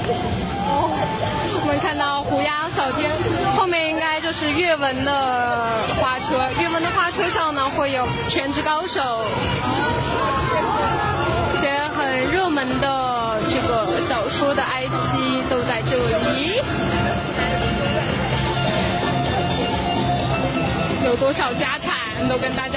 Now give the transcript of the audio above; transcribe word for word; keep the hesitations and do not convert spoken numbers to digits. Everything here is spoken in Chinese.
哦，我们看到虎牙小天后面应该就是阅文的花车，阅文的花车上呢会有全职高手，一些很热门的这个小说的 I P 都在这里。有多少家产都跟大家